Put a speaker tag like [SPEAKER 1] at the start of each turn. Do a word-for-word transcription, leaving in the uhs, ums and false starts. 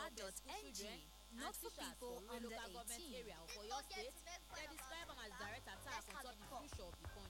[SPEAKER 1] dot n g, not for people under eighteen.
[SPEAKER 2] area for your state.